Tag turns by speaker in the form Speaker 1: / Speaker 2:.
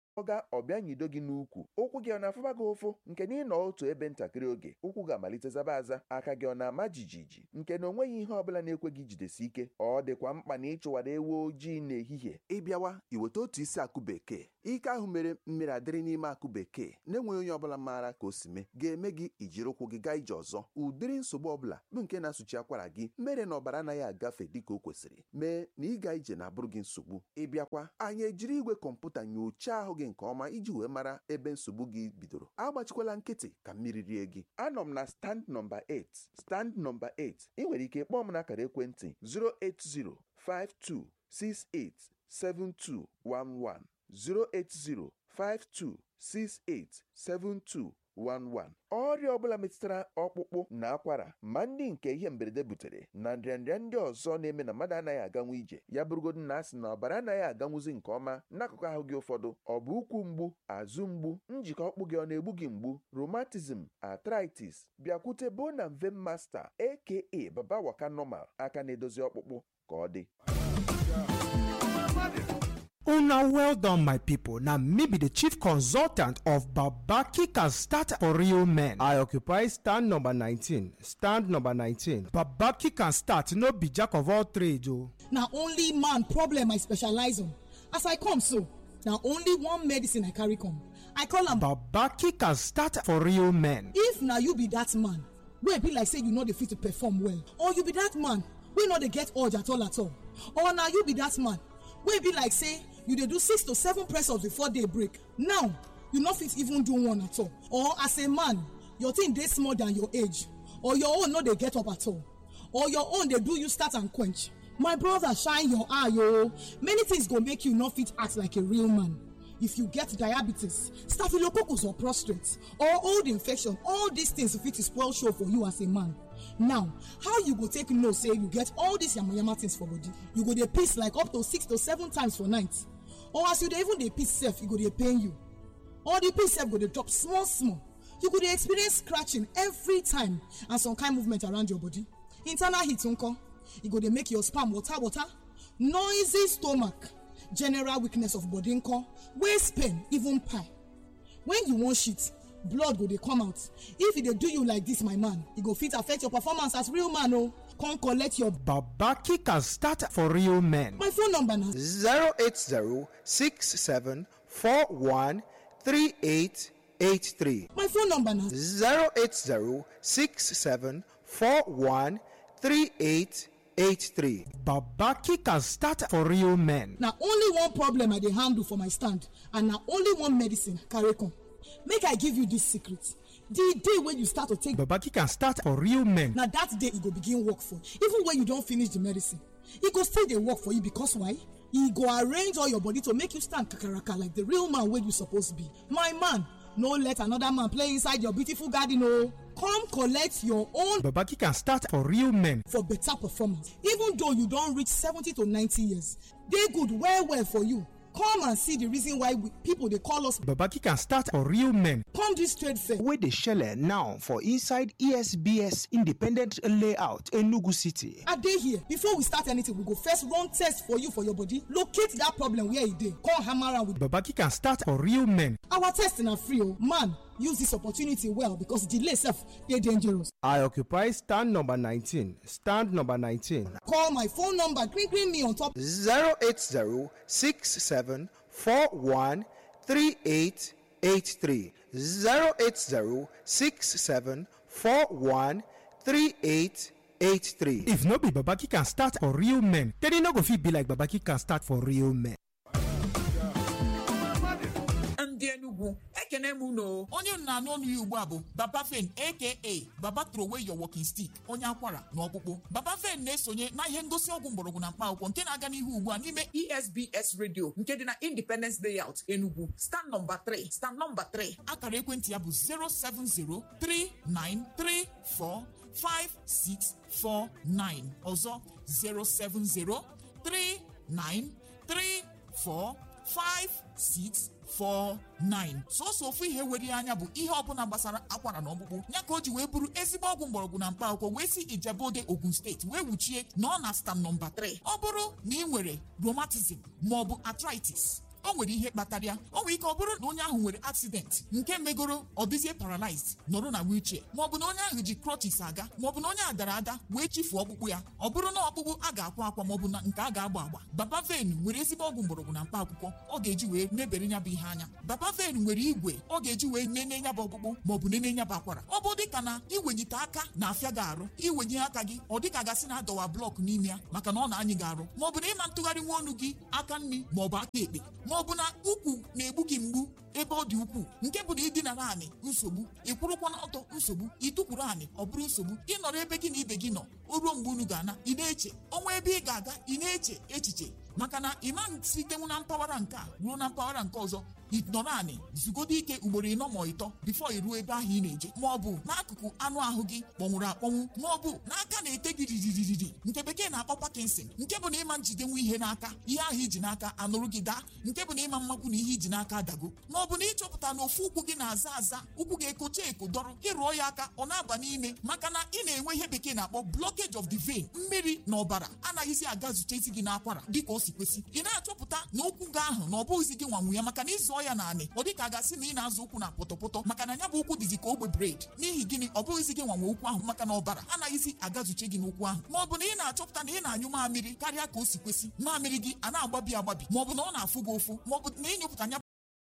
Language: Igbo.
Speaker 1: ọga ọbịa nyido gị n'ukwu ụkwụ gị ọ na-afụba gị ụfụ nke na ịnọ otu ebe ntakịrị oge ụkwụ ga-amalite zaba aza aka gị ọ na-ama jijiji nke na onweghị ihe ọbụla na-ekwe gị jidesi ike ọ dịkwa mkpa na ịchụwara ewu ojii n'ehihie ịbịawa iweta otu isi akụ bekee ike ahụ mere mmiri adịrị n'ime akụ bekee na-enweghị onye ọbụla maara ka o si mee ga-eme gị ijiri ụkwụ gị gaa ije ọzọ ụdịrị nsogbu ọbụla bụ nke na-asụchi akwara gị mere na ọbara anaghị agafe dịka o kwesịrị mee na ịga ije na-abụrụ gị nsogbu ịbịakwa anyị ejiri igwe kọmputa nyochaa ahụ gị nke ọma iji wee mara ebe nsogbu gị bidoro agbachikwala nkịtị ka mmiri rie gị anọ m na stand nọmba 8 stand nọmba 8 ị nwere ike kpọọ m n'akara ekwentị 08052687211 08052687211 ọrịa ọbụla metụtara ọkpụkpụ na akwara ma ndị nke ihe mberede butere na nrịanrịa ndị ọzọ na-eme na mmadụ anaghị aganwu ije ya bụrụgodu na asị na ọbara anaghị aganwuzi nke ọma n'akụkụ ahụ gị ụfọdụ ọ bụ ụkwụ mgbu azụ mgbu njikọ ọkpụ gị ọ na-egbu gị mgbu rheumatism arthritis bịakwute Bone and Vein Master aka Baba Waka Normal aka na-edozi ọkpụkpụ ka ọ dị.
Speaker 2: Una well done, my people. Now, me be the chief consultant of Babaki Can Start for Real Men. I occupy stand number 19. Stand number 19. Babaki Can Start, no be jack of all trades.
Speaker 3: Now, only man problem I specialize on. As I come so, now only one medicine I carry come. I call am
Speaker 2: Babaki Can Start for Real Men.
Speaker 3: If now you be that man, wey be like say you know the fit to perform well, or you be that man, we know they get urge at all, or now you be that man, wey be like say you dey do 6 to 7 press-ups before day break. Now you no fit even do one at all, or as a man your thing dey small than your age, or your own no dey get up at all, or your own dey do you start and quench. My brother, shine your eye o. Many things go make you no fit act like a real man. If you get diabetes, staphylococcus or prostate, or old infection, all these things fit to spoil show for you as a man. Now, how you go take know say you get all these yamayama things for body? You go dey piss like up to 6 to 7 times for night, or as you dey even dey piss sef, e go dey pain you, or the piss sef go dey drop small small. You go dey experience scratching every time and some kind movement around your body. Internal heat nko, e go dey make your sperm water, noisy stomach, general weakness of body nko, waist pain, even pie. When you wan shit, blood go dey come out. If e dey do you like this, my man, e go fit affect your performance as real man o. Come collect your
Speaker 2: Babaki Can Start for Real Men.
Speaker 3: My phone number na
Speaker 2: 08067413883.
Speaker 3: My phone number na
Speaker 2: 08067413883. Babaki Can Start for Real Men.
Speaker 3: na only one problem I dey handle for my stand, and na only one medicine carry come. Make I give you this secret. The day when you start to take,
Speaker 2: Babaki Can Start for Real Men.
Speaker 3: na that day e go begin work for you. Even when you don finish the medicine, e go still dey work for you because why? E go arrange all your body to make you stand kakaraka like the real man wey you suppose be. My man, no let another man play inside your beautiful garden o. Come collect your own
Speaker 2: Babaki Can Start for Real Men.
Speaker 3: for better performance. Even though you don reach 70 to 90 years, dey good well for you. Come and see the reason why people dey call us
Speaker 2: Babaki Can Start for Real Men.
Speaker 3: come this trade fair.
Speaker 2: Wey dey shele now for inside ESBS Independent Layout, Enugu City.
Speaker 3: I dey here. Before we start anything, we go first run test for you for your body. Locate that problem where e dey. Come hammer am with
Speaker 2: Babaki Can Start for Real Men.
Speaker 3: our test na free o. Man, use this opportunity well because delay sef dey dangerous.
Speaker 2: I occupy stand number 19. Stand number 19.
Speaker 3: Call my phone number, green me on top
Speaker 2: 08067413883. 08067413883. If no be Babaki Can Start for Real Men, then e no go fit be like Babaki Can Start for Real Men.
Speaker 4: ndị Enugu ekene m unu onye na-anụ ọnụ ya ugbu a bụ Baba Fen aka Baba Throw Away Your Walking Stick, onye akwara na ọkpụkpụ. Baba Fen na-esonye na ihe ngosi ọgwụ mgbọrọgwụ na mkpa akwụkwọ nke na-aga n'ihu ugbu a n'ime ESBS Radio nke dị na Independence Layout Enugu, stand number 3. Akara ekwentị ya bụ 07039345649. ọzọ 07039345649. sọsọ ofu ihe were anya bụ ihe ọbụla gbasara akwara na ọkpụkpụ ya ka o ji wee bụrụ ezigbo ọgwụ mgbọrọgwụ na mkpa akwụkwọ wee si Ijebode, Ogun steeti wee wuchie na ọ na stand number 3. Ọ bụrụ na ị nwere rheumatism maọbụ arthritis, o nwere ihe kpatara ya. O nwere ike ọ bụrụ na onye ahụ nwere accident nke megoro ọ dịzie paralyzed nọrọ na wheelchair, maọbụ na onye ahụ ji crutches aga, maọbụ na onye a dara ada wee chifuo ọkpụkpụ ya. Ọ bụrụ na ọkpụkpụ a ga-akwa akwa maọbụ na nke a ga-agba agba, Babaven nwere ezigbo ọgwụ mgbọrọgwụ na mkpa akwụkwọ ọ ga-eji wee nebere nya bụ ihe anya. Babaven nwere igwe ọ ga-eji wee nene nya bụ ọkpụkpụ maọbụ nene nya bụ akwara. Ọ bụ dịka na iwenyite aka na-afịa gị arụ, iwenye aka gị ọ dịka gasị na adọwa blọk n'ime ya maka na ọ na-anyị gị arụ, maọbụ na ịma ntụgharị nwa ọnụ gị aka nri maọbụ aka ekpe, maọbụ na ukwu na-egbu gị mgbu ebe ọ dị ukwuu, nke bụ na ịdinara anị nsogbu, ịkwụrụkwa n'ọtọ nsogbu, ịtụkwuru anị ọ bụrụ nsogbu, ịnọrọ ebe gị na ibe gị nọ o ruo mgbe unu ga-ana ị na-eche, ọnwa ebe ị ga-aga ị na-eche echiche, maka na ịma sitenwu na mpaghara nke a ruo na mpaghara nke ọzọ ịnọrọ anị zugodo ike ugboro ịnọ ma ịtọ bifo iruo ebe ahụ ị na-eje, ma ọ bụ n'akụkụ anụ ahụ gị kpọnwụrụ akpọnwụ, ma ọ bụ n'aka na-ete gị riririri nke bekee na-akpọ Parkinson, nke bụ na ịma njidenwu ihe n'aka, ihe ahụ iji n'aka anụrụ gị daa, nke bụ na ịma mmakwu na ihe iji n'aka adago, ma ọ bụ na ịchọpụta na ofu ụkwụ gị na-aza aza, ụkwụ gị ekocha eko dọrọ, ịrụọ ya aka ọ na-aba n'ime maka na ị na-enwe ihe bekee na-akpọ blockage of the vein, mmiri na ọbara anaghịzi aga zutezi gị n'akwara dịka o si kwesị. Ị na-achọpụta na ụkwụ gị ahụ na ọ bụghịzi gị nwanwu ya maka na ịzụọ ya naanị ọ dịka a gasị na ị na-azụ ụkwụ na pọtọpọtọ maka na ya bụ ụkwụ dịzi ka ogbe bred. N'ihi gịnị? Ọ bụghịzi gị nwanwe ụkwụ ahụ maka na ọbara anaghịzi agazuche gị n'ụkwụ ahụ, ma ọ bụ na ị na-achọpụta na ị na-anyụ mamịrị karịa ka o si kwesị, mamịrị gị a na-agbabi agbabi, ma ọ bụ na ọ na-afụ gị ụfụ, ma ọ bụ na ịnyụpụta